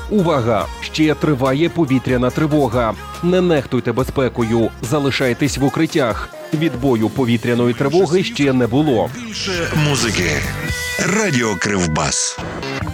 Увага! Ще триває повітряна тривога. Не нехтуйте безпекою, залишайтесь в укриттях. Відбою повітряної тривоги ще не було. Більше музики. Радіо Кривбас.